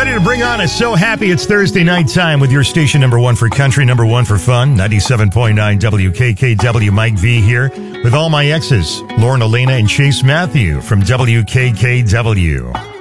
Ready to bring on a So Happy It's Thursday Night Time with your station number one for country, number one for fun, 97.9 WKKW. Mike V here with all my exes, Lauren Elena and Chase Matthew from WKKW.